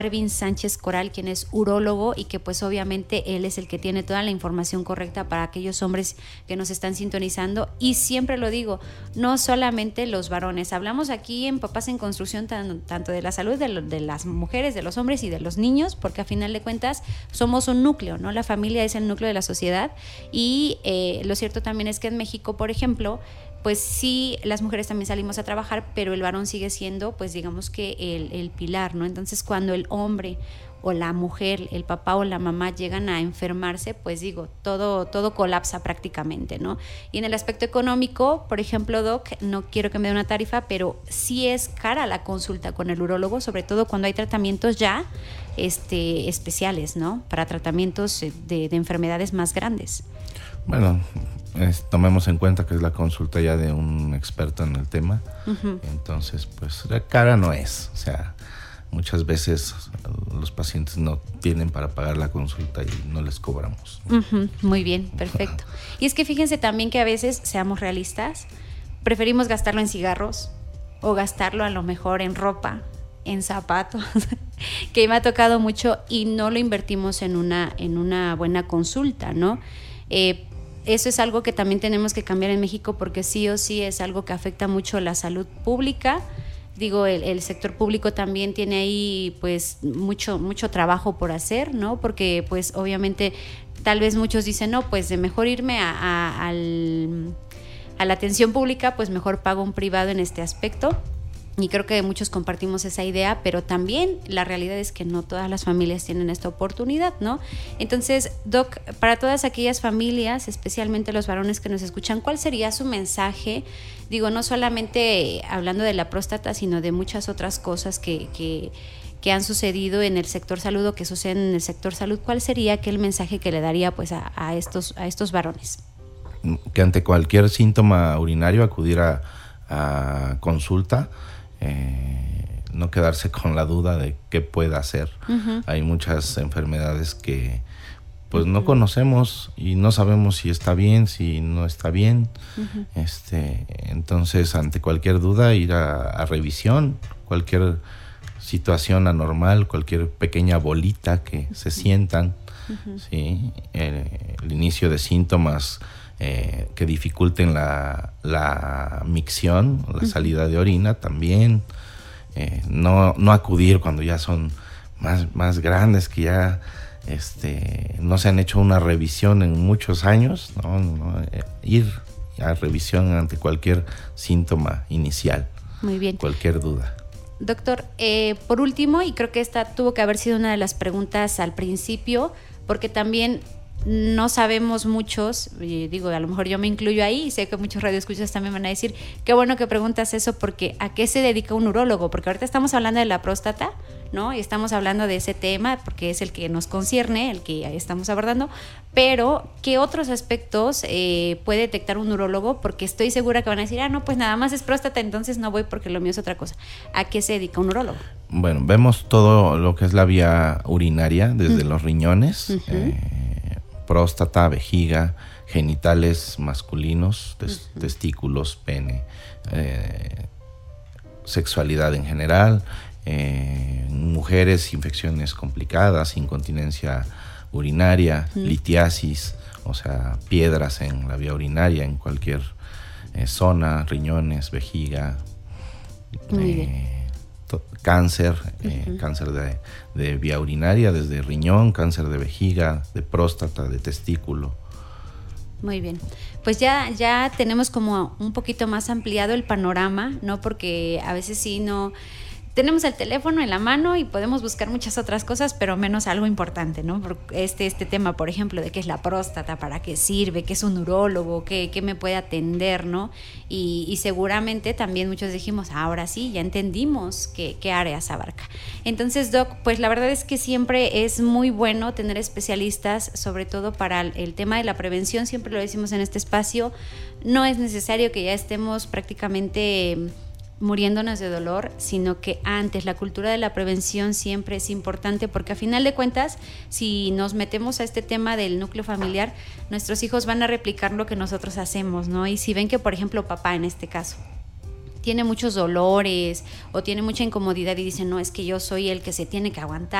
Ervin Sánchez Coral, quien es urólogo y que pues obviamente él es el que tiene toda la información correcta para aquellos hombres que nos están sintonizando. Y siempre lo digo, no solamente los varones, hablamos aquí en Papás en Construcción tanto de la salud de las mujeres, de los hombres y de los niños, porque a final de cuentas somos un núcleo, ¿no? La familia es el núcleo de la sociedad y lo cierto también es que en México, por ejemplo, pues sí, las mujeres también salimos a trabajar, pero el varón sigue siendo, pues digamos que el pilar, ¿no? Entonces, cuando el hombre o la mujer, el papá o la mamá llegan a enfermarse, pues digo, todo colapsa prácticamente, ¿no? Y en el aspecto económico, por ejemplo, Doc, no quiero que me dé una tarifa, pero sí es cara la consulta con el urólogo, sobre todo cuando hay tratamientos ya especiales, ¿no? Para tratamientos de enfermedades más grandes. Bueno, tomemos en cuenta que es la consulta ya de un experto en el tema. Uh-huh. Entonces, pues la cara no es, o sea, muchas veces los pacientes no tienen para pagar la consulta y no les cobramos. Uh-huh. Muy bien, perfecto. Y es que fíjense también que a veces, seamos realistas, preferimos gastarlo en cigarros o gastarlo a lo mejor en ropa, en zapatos, que me ha tocado mucho, y no lo invertimos en una buena consulta, ¿no? Eso es algo que también tenemos que cambiar en México, porque sí o sí es algo que afecta mucho la salud pública. Digo, el sector público también tiene ahí pues mucho trabajo por hacer, ¿no? Porque pues obviamente tal vez muchos dicen, no, pues de mejor irme a la atención pública, pues mejor pago un privado en este aspecto. Y creo que muchos compartimos esa idea, pero también la realidad es que no todas las familias tienen esta oportunidad, ¿no? Entonces, Doc, para todas aquellas familias, especialmente los varones que nos escuchan, ¿cuál sería su mensaje? Digo, no solamente hablando de la próstata, sino de muchas otras cosas que han sucedido en el sector salud o que suceden en el sector salud. ¿Cuál sería aquel mensaje que le daría pues a estos varones? Que ante cualquier síntoma urinario acudir a consulta. No quedarse con la duda de qué pueda hacer. Uh-huh. Hay muchas enfermedades que pues no conocemos y no sabemos si está bien, si no está bien. Uh-huh. Entonces, ante cualquier duda, ir a revisión, cualquier situación anormal, cualquier pequeña bolita que se sientan, uh-huh. ¿sí? El inicio de síntomas que dificulten la micción, la salida de orina también. No acudir cuando ya son más grandes, que ya no se han hecho una revisión en muchos años, no, ir a revisión ante cualquier síntoma inicial. Muy bien. Cualquier duda. Doctor, por último, y creo que esta tuvo que haber sido una de las preguntas al principio, porque también no sabemos muchos, digo, a lo mejor yo me incluyo ahí, y sé que muchos radioescuchas también van a decir, qué bueno que preguntas eso, porque ¿a qué se dedica un urólogo? Porque ahorita estamos hablando de la próstata, ¿no? Y estamos hablando de ese tema, porque es el que nos concierne, el que estamos abordando, pero ¿qué otros aspectos puede detectar un urólogo? Porque estoy segura que van a decir, no, pues nada más es próstata, entonces no voy porque lo mío es otra cosa. ¿A qué se dedica un urólogo? Bueno, vemos todo lo que es la vía urinaria, desde los riñones, uh-huh. Próstata, vejiga, genitales masculinos, uh-huh. testículos, pene, sexualidad en general, mujeres, infecciones complicadas, incontinencia urinaria, uh-huh. litiasis, o sea, piedras en la vía urinaria, en cualquier zona, riñones, vejiga, cáncer, uh-huh. Cáncer de vía urinaria, desde riñón, cáncer de vejiga, de próstata, de testículo. Muy bien, pues ya tenemos como un poquito más ampliado el panorama, ¿no? Porque a veces sí no... Tenemos el teléfono en la mano y podemos buscar muchas otras cosas, pero menos algo importante, ¿no? Este tema, por ejemplo, de qué es la próstata, para qué sirve, qué es un urólogo, qué me puede atender, ¿no? Y seguramente también muchos dijimos, ahora sí, ya entendimos qué áreas abarca. Entonces, Doc, pues la verdad es que siempre es muy bueno tener especialistas, sobre todo para el tema de la prevención, siempre lo decimos en este espacio, no es necesario que ya estemos prácticamente muriéndonos de dolor, sino que antes la cultura de la prevención siempre es importante, porque a final de cuentas, si nos metemos a este tema del núcleo familiar, nuestros hijos van a replicar lo que nosotros hacemos, ¿no? Y si ven que, por ejemplo, papá en este caso tiene muchos dolores o tiene mucha incomodidad y dice, no, es que yo soy el que se tiene que aguantar